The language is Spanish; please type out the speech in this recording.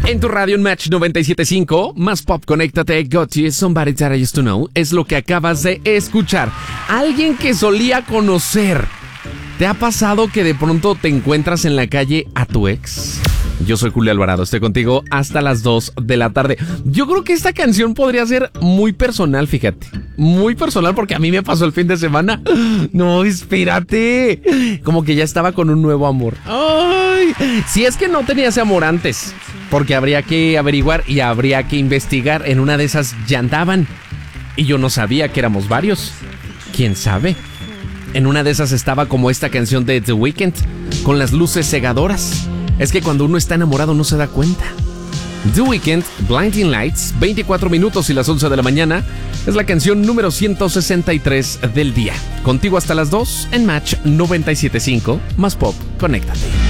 En tu radio en Match 97.5, más pop, conéctate, Got You, Somebody That I Used to Know, es lo que acabas de escuchar. Alguien que solía conocer. ¿Te ha pasado que de pronto te encuentras en la calle a tu ex? Yo soy Julio Alvarado, estoy contigo hasta las 2 de la tarde. Yo creo que esta canción podría ser muy personal, fíjate. Muy personal porque a mí me pasó el fin de semana. No, espérate. Como que ya estaba con un nuevo amor. Ay, si es que no tenía ese amor antes. Porque habría que averiguar y habría que investigar. En una de esas ya andaban. Y yo no sabía que éramos varios. ¿Quién sabe? En una de esas estaba como esta canción de The Weeknd, con las luces cegadoras. Es que cuando uno está enamorado no se da cuenta. The Weeknd, Blinding Lights, 24 minutos y las 11 de la mañana. Es la canción número 163 del día. Contigo hasta las 2 en Match 97.5, más pop, conéctate.